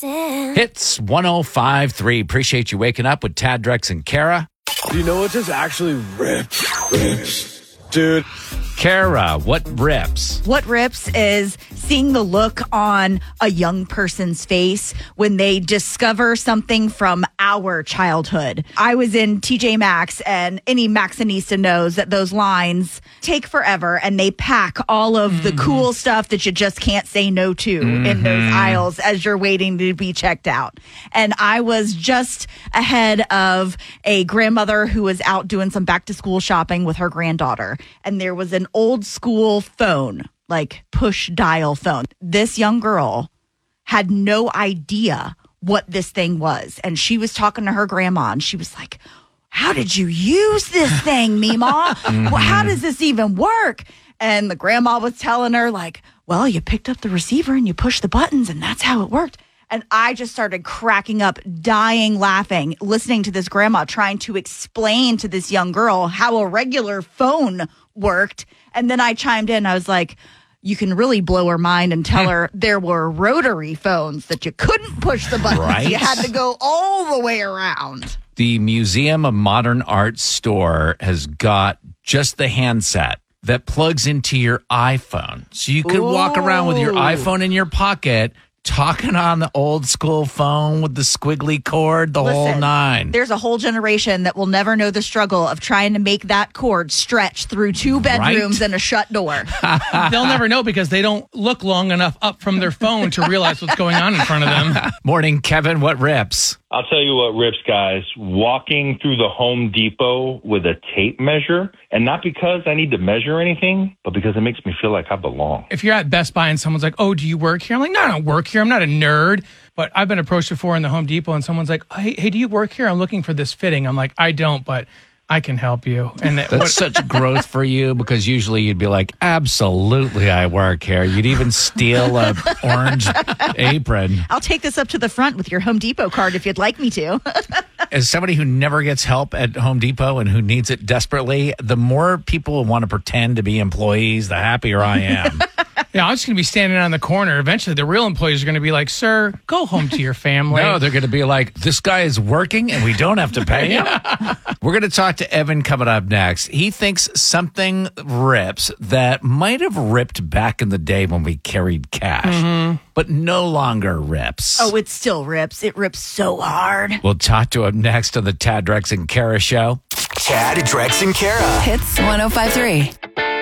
Listen. Hits 105.3. Appreciate you waking up with Tad, Drex, and Kara. Do you know what just actually rips? Dude. Kara, what rips? What rips is seeing the look on a young person's face when they discover something from our childhood. I was in TJ Maxx, and any Maxxinista knows that those lines take forever, and they pack all of the cool stuff that you just can't say no to in those aisles as you're waiting to be checked out. And I was just ahead of a grandmother who was out doing some back to school shopping with her granddaughter, and there was an old school phone, like push dial phone. This young girl had no idea what this thing was. And she was talking to her grandma, and she was like, how did you use this thing, Meemaw? Well, how does this even work? And the grandma was telling her, like, well, you picked up the receiver and you pushed the buttons, and that's how it worked. And I just started cracking up, dying laughing, listening to this grandma trying to explain to this young girl how a regular phone worked. And then I chimed in. I was like, you can really blow her mind and tell her there were rotary phones that you couldn't push the buttons. Right. You had to go all the way around. The Museum of Modern Art store has got just the handset that plugs into your iPhone. So you could walk around with your iPhone in your pocket, talking on the old school phone with the squiggly cord, the whole nine. There's a whole generation that will never know the struggle of trying to make that cord stretch through 2 bedrooms and a shut door. They'll never know because they don't look long enough up from their phone to realize what's going on in front of them. Morning, Kevin. What rips? I'll tell you what rips, guys. Walking through the Home Depot with a tape measure, and not because I need to measure anything, but because it makes me feel like I belong. If you're at Best Buy and someone's like, oh, do you work here? I'm like, no, I don't work here. I'm not a nerd. But I've been approached before in the Home Depot, and someone's like, hey, do you work here? I'm looking for this fitting. I'm like, I don't, but I can help you. And That's such growth for you, because usually you'd be like, absolutely, I work here. You'd even steal a orange apron. I'll take this up to the front with your Home Depot card if you'd like me to. As somebody who never gets help at Home Depot and who needs it desperately, the more people want to pretend to be employees, the happier I am. Yeah, I'm just going to be standing on the corner. Eventually, the real employees are going to be like, sir, go home to your family. No, they're going to be like, this guy is working and we don't have to pay him. We're going to talk to Evan coming up next. He thinks something rips that might have ripped back in the day when we carried cash, but no longer rips. Oh, it still rips. It rips so hard. We'll talk to him next on the Tad, Drex, and Kara Show. Tad, Drex, and Kara. Hits 105.3.